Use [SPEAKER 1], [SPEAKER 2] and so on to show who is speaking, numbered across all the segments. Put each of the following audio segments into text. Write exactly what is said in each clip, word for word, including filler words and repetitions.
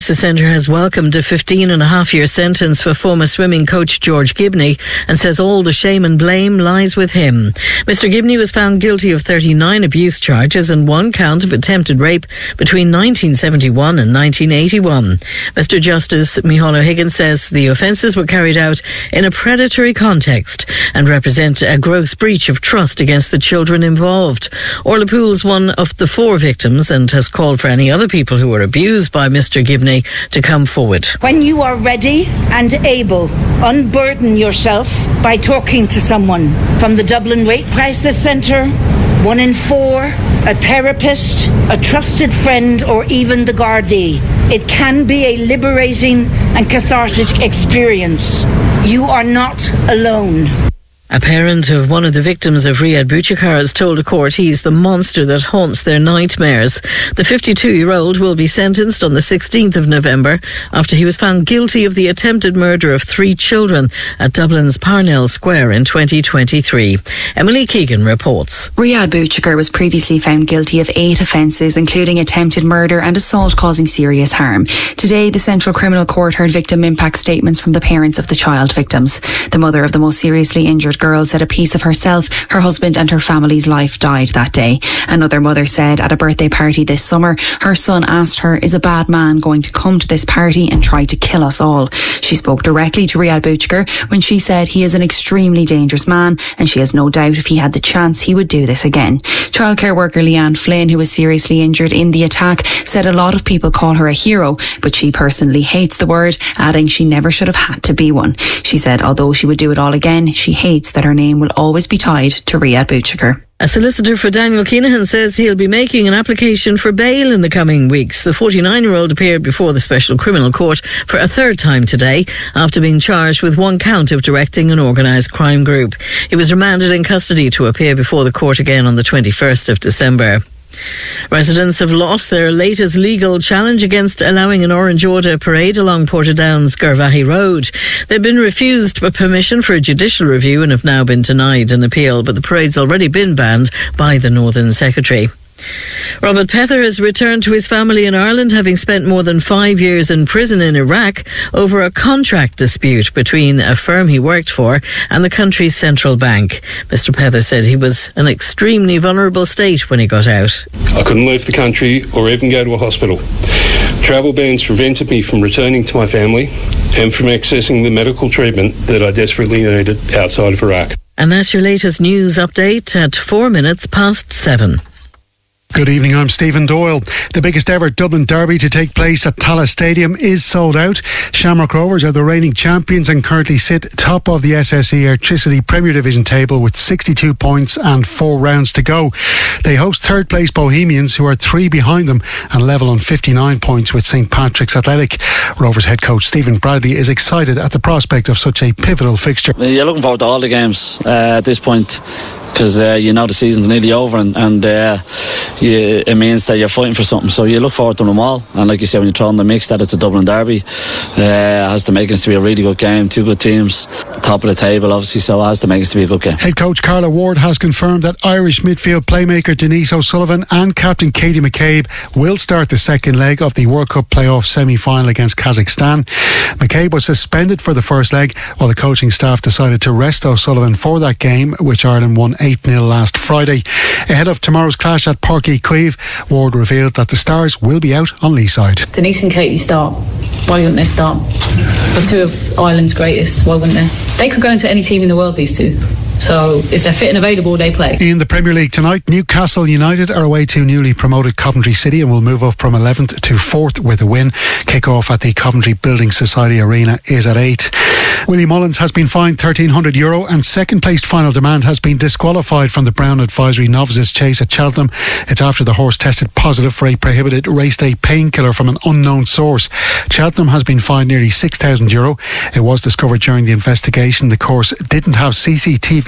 [SPEAKER 1] The centre has welcomed a fifteen and a half year sentence for former swimming coach George Gibney and says all the shame and blame lies with him. Mister Gibney was found guilty of thirty-nine abuse charges and one count of attempted rape between nineteen seventy-one and nineteen eighty-one. Mister Justice Micheál O'Higgins says the offences were carried out in a predatory context and represent a gross breach of trust against the children involved. Orla Poole's one of the four victims and has called for any other people who were abused by Mister Gibney to come forward.
[SPEAKER 2] When you are ready and able, unburden yourself by talking to someone from the Dublin Rape Crisis Centre, one in four, a therapist, a trusted friend, or even the Gardaí. It can be a liberating and cathartic experience. You are not alone.
[SPEAKER 1] A parent of one of the victims of Riyad Bouchikar has told a court he's the monster that haunts their nightmares. The fifty-two-year-old will be sentenced on the sixteenth of November after he was found guilty of the attempted murder of three children at Dublin's Parnell Square in twenty twenty-three. Emily Keegan reports.
[SPEAKER 3] Riyad Bouchikar was previously found guilty of eight offences, including attempted murder and assault causing serious harm. Today, the Central Criminal Court heard victim impact statements from the parents of the child victims. The mother of the most seriously injured girl said a piece of herself, her husband and her family's life died that day. Another mother said at a birthday party this summer, her son asked her, is a bad man going to come to this party and try to kill us all? She spoke directly to Riyad Bouchikar when she said he is an extremely dangerous man and she has no doubt if he had the chance he would do this again. Childcare worker Leanne Flynn, who was seriously injured in the attack, said a lot of people call her a hero, but she personally hates the word, adding she never should have had to be one. She said although she would do it all again, she hates that her name will always be tied to Riyad Bouchikar.
[SPEAKER 1] A solicitor for Daniel Kinahan says he'll be making an application for bail in the coming weeks. The forty-nine-year-old appeared before the Special Criminal Court for a third time today after being charged with one count of directing an organised crime group. He was remanded in custody to appear before the court again on the twenty-first of December. Residents have lost their latest legal challenge against allowing an Orange Order parade along Portadown's Garvaghey Road. They've been refused permission for a judicial review and have now been denied an appeal, but the parade's already been banned by the Northern Secretary. Robert Pether has returned to his family in Ireland, having spent more than five years in prison in Iraq over a contract dispute between a firm he worked for and the country's central bank. Mister Pether said he was in an extremely vulnerable state when he got out.
[SPEAKER 4] I couldn't leave the country or even go to a hospital. Travel bans prevented me from returning to my family and from accessing the medical treatment that I desperately needed outside of Iraq.
[SPEAKER 1] And that's your latest news update at four minutes past seven.
[SPEAKER 5] Good evening, I'm Stephen Doyle. The biggest ever Dublin derby to take place at Tallaght Stadium is sold out. Shamrock Rovers are the reigning champions and currently sit top of the S S E Electricity Premier Division table with sixty-two points and four rounds to go. They host third place Bohemians, who are three behind them and level on fifty-nine points with St Patrick's Athletic. Rovers head coach Stephen Bradley is excited at the prospect of such a pivotal fixture.
[SPEAKER 6] You're looking forward to all the games uh, at this point, because uh, you know the season's nearly over, and, and uh, you, it means that you're fighting for something, so you look forward to them all. And like you said, when you throw in the mix that it's a Dublin derby, uh, it has the makings to be a really good game. Two good teams, top of the table obviously, so it has the makings to be a good game.
[SPEAKER 5] Head coach Carla Ward has confirmed that Irish midfield playmaker Denise O'Sullivan and captain Katie McCabe will start the second leg of the World Cup playoff semi-final against Kazakhstan. McCabe was suspended for the first leg, while the coaching staff decided to rest O'Sullivan for that game, which Ireland won eight nil last Friday. Ahead of tomorrow's clash at Páirc Uí Chaoimh, Ward revealed that the Stars will be out on Leeside.
[SPEAKER 7] Denise and Katie start. Why wouldn't they start? They're two of Ireland's greatest. Why wouldn't they? They could go into any team in the world, these two. So if they're fit and available, they play. In
[SPEAKER 5] the Premier League tonight, Newcastle United are away to newly promoted Coventry City and will move up from eleventh to fourth with a win. Kick-off at the Coventry Building Society Arena is at eight. Willie Mullins has been fined thirteen hundred euro and second-placed Final Demand has been disqualified from the Brown Advisory Novices Chase at Cheltenham. It's after the horse tested positive for a prohibited race day painkiller from an unknown source. Cheltenham has been fined nearly six thousand euro. It was discovered during the investigation the course didn't have C C T V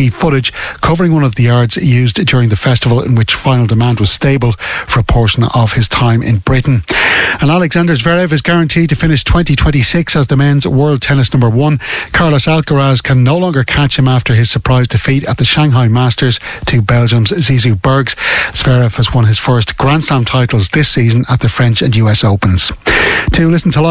[SPEAKER 5] V footage covering one of the yards used during the festival, in which final demand was stable for a portion of his time in Britain. And Alexander Zverev is guaranteed to finish twenty twenty-six as the men's world tennis number one. Carlos Alcaraz can no longer catch him after his surprise defeat at the Shanghai Masters to Belgium's Zizou Bergs. Zverev has won his first Grand Slam titles this season at the French and U S Opens. To listen to live